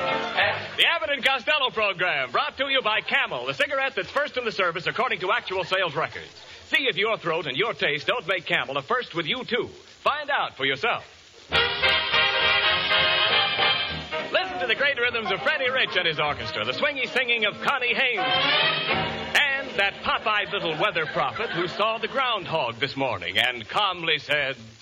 The Abbott and Costello program, brought to you by Camel, the cigarette that's first in the service according to actual sales records. See if your throat and your taste don't make Camel a first with you, too. Find out for yourself. Listen to the great rhythms of Freddie Rich and his orchestra, the swingy singing of Connie Haynes, and that pop-eyed little weather prophet who saw the groundhog this morning and calmly said...